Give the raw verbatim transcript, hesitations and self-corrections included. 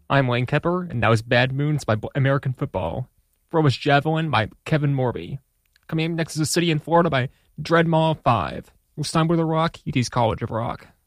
I'm Lane Kepper, and that was Bad Moons by American Football. Before was Javelin by Kevin Morby. Coming up next is A City in Florida by Dreadmaw five. We'll start with the rock, U T's College of Rock.